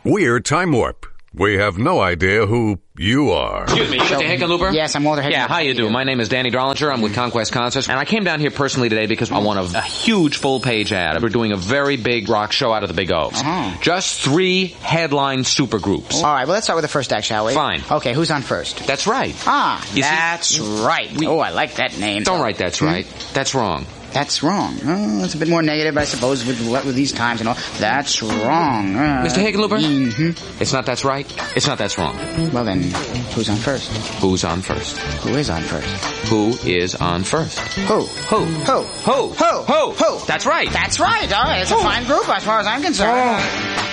We're Time Warp. We have no idea who you are. Excuse me, Mr. Hickenlooper? Yes, I'm Walter Hickenlooper. Yeah, how you do? My name is Danny Darlinger. I'm with Conquest Concerts, and I came down here personally today because I want a huge full-page ad. We're doing a very big rock show out of the Big Oaks. Just 3 headline supergroups. All right, well, let's start with the first act, shall we? Fine. Okay, who's on first? That's right. That's right. I like that name. Don't write that's right. That's wrong. That's wrong. Oh, it's a bit more negative, I suppose, with these times and all. That's wrong. Mr. Hickenlooper? Mm-hmm. It's not that's right. It's not that's wrong. Well, then, who's on first? Who's on first? Who is on first? Who is on first? Who? Who? Who? Who? Who? Who? That's right. That's right. All right, it's a fine group as far as I'm concerned.